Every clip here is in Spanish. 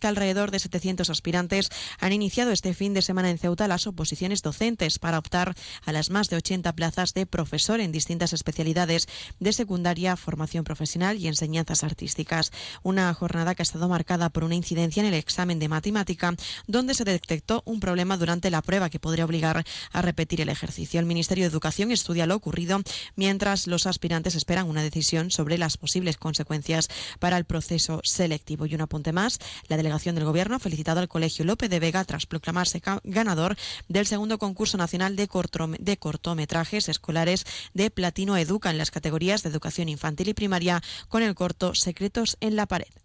que alrededor de 700 aspirantes han iniciado este fin de semana en Ceuta las oposiciones docentes para optar a las más de 80 plazas de profesor en distintas especialidades de secundaria, formación profesional y enseñanzas artísticas. Una jornada que ha estado marcada por una incidencia en el examen de matemática, donde se detectó un problema durante la prueba que podría obligar a repetir el ejercicio. El Ministerio de Educación estudia lo ocurrido, mientras los aspirantes esperan una decisión sobre las posibles consecuencias para el proceso selectivo. Y un apunte más, la delegación del Gobierno ha felicitado al Colegio Lope de Vega tras proclamarse ganador del segundo concurso nacional de cortometrajes escolares de Platino Educa en las categorías de educación infantil y primaria con el corto Secretos en la pared.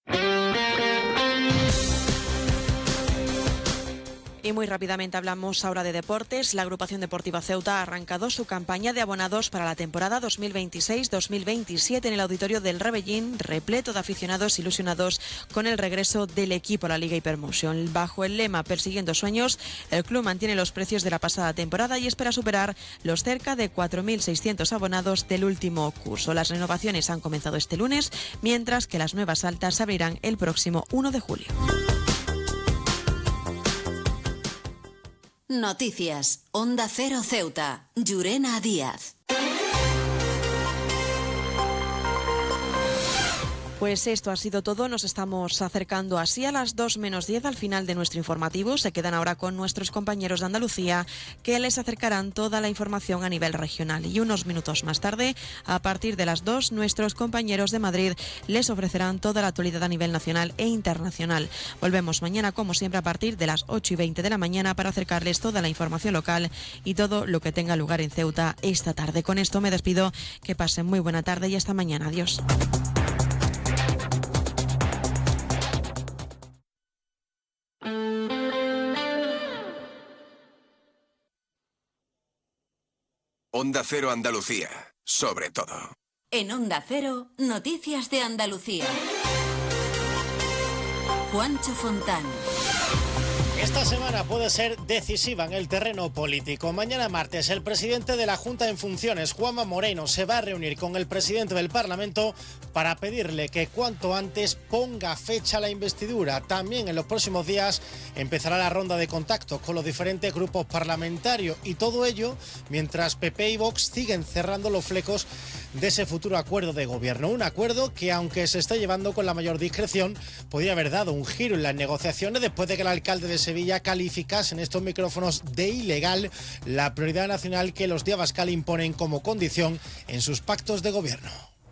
Y muy rápidamente hablamos ahora de deportes. La agrupación deportiva Ceuta ha arrancado su campaña de abonados para la temporada 2026-2027 en el auditorio del Rebellín, repleto de aficionados ilusionados con el regreso del equipo a la Liga Hypermotion. Bajo el lema Persiguiendo Sueños, el club mantiene los precios de la pasada temporada y espera superar los cerca de 4.600 abonados del último curso. Las renovaciones han comenzado este lunes, mientras que las nuevas altas se abrirán el próximo 1 de julio. Noticias. Onda Cero Ceuta. Llurena Díaz. Pues esto ha sido todo. Nos estamos acercando así a las 2 menos 10 al final de nuestro informativo. Se quedan ahora con nuestros compañeros de Andalucía, que les acercarán toda la información a nivel regional. Y unos minutos más tarde, a partir de las 2, nuestros compañeros de Madrid les ofrecerán toda la actualidad a nivel nacional e internacional. Volvemos mañana, como siempre, a partir de las 8:20 de la mañana para acercarles toda la información local y todo lo que tenga lugar en Ceuta esta tarde. Con esto me despido. Que pasen muy buena tarde y hasta mañana. Adiós. Onda Cero Andalucía, sobre todo. En Onda Cero, noticias de Andalucía. Juancho Fontán. Esta semana puede ser decisiva en el terreno político. Mañana martes, el presidente de la Junta en funciones, Juanma Moreno, se va a reunir con el presidente del Parlamento para pedirle que cuanto antes ponga fecha a la investidura. También en los próximos días empezará la ronda de contactos con los diferentes grupos parlamentarios y todo ello mientras PP y Vox siguen cerrando los flecos de ese futuro acuerdo de gobierno. Un acuerdo que, aunque se está llevando con la mayor discreción, podría haber dado un giro en las negociaciones después de que el alcalde de Sevilla calificase en estos micrófonos de ilegal la prioridad nacional que los de Abascal imponen como condición en sus pactos de gobierno.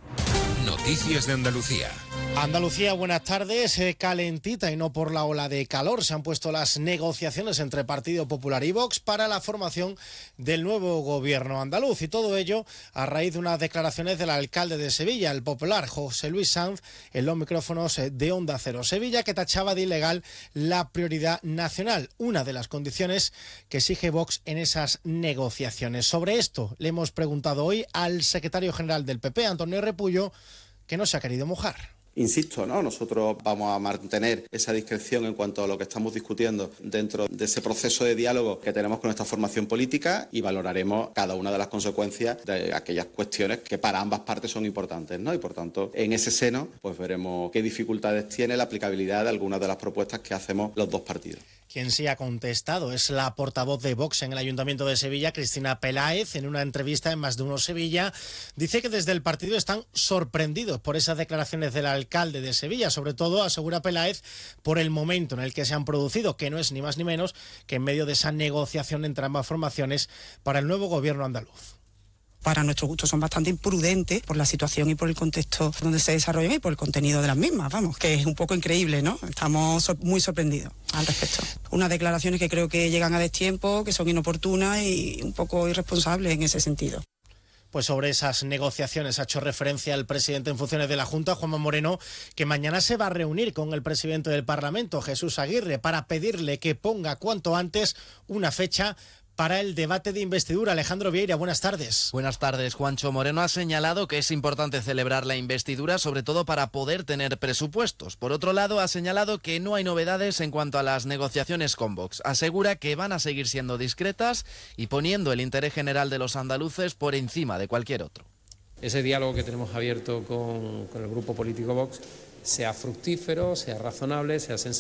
Noticias de Andalucía. Andalucía, buenas tardes. Calentita y no por la ola de calor se han puesto las negociaciones entre Partido Popular y Vox para la formación del nuevo gobierno andaluz, y todo ello a raíz de unas declaraciones del alcalde de Sevilla, el popular José Luis Sanz, en los micrófonos de Onda Cero Sevilla, que tachaba de ilegal la prioridad nacional, una de las condiciones que exige Vox en esas negociaciones. Sobre esto le hemos preguntado hoy al secretario general del PP, Antonio Repullo, que no se ha querido mojar. Insisto, ¿no? Nosotros vamos a mantener esa discreción en cuanto a lo que estamos discutiendo dentro de ese proceso de diálogo que tenemos con esta formación política, y valoraremos cada una de las consecuencias de aquellas cuestiones que para ambas partes son importantes, ¿no? Y por tanto, en ese seno, pues veremos qué dificultades tiene la aplicabilidad de algunas de las propuestas que hacemos los dos partidos. Quien sí ha contestado es la portavoz de Vox en el Ayuntamiento de Sevilla, Cristina Peláez. En una entrevista en Más de Uno Sevilla, dice que desde el partido están sorprendidos por esas declaraciones del alcalde de Sevilla, sobre todo, asegura Peláez, por el momento en el que se han producido, que no es ni más ni menos que en medio de esa negociación entre ambas formaciones para el nuevo gobierno andaluz. Para nuestro gusto son bastante imprudentes por la situación y por el contexto donde se desarrollan y por el contenido de las mismas, vamos, que es un poco increíble, ¿no? Estamos muy sorprendidos al respecto. Unas declaraciones que creo que llegan a destiempo, que son inoportunas y un poco irresponsables en ese sentido. Pues sobre esas negociaciones ha hecho referencia el presidente en funciones de la Junta, Juanma Moreno, que mañana se va a reunir con el presidente del Parlamento, Jesús Aguirre, para pedirle que ponga cuanto antes una fecha para el debate de investidura. Alejandro Vieira, buenas tardes. Buenas tardes, Juancho. Moreno ha señalado que es importante celebrar la investidura, sobre todo para poder tener presupuestos. Por otro lado, ha señalado que no hay novedades en cuanto a las negociaciones con Vox. Asegura que van a seguir siendo discretas y poniendo el interés general de los andaluces por encima de cualquier otro. Ese diálogo que tenemos abierto con el grupo político Vox sea fructífero, sea razonable, sea sensato.